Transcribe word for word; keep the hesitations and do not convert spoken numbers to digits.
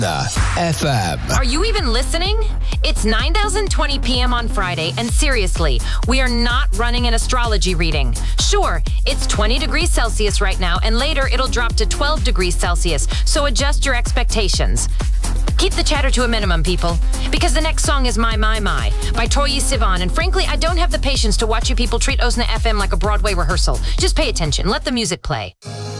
F M. Are you even listening? It's nine thousand twenty p.m. on Friday, and seriously, we are not running an astrology reading. Sure, it's twenty degrees Celsius right now, and later it'll drop to twelve degrees Celsius, so adjust your expectations. Keep the chatter to a minimum, people, because the next song is My, My, My by Troye Sivan, and frankly, I don't have the patience to watch you people treat Ozna F M like a Broadway rehearsal. Just pay attention. Let the music play.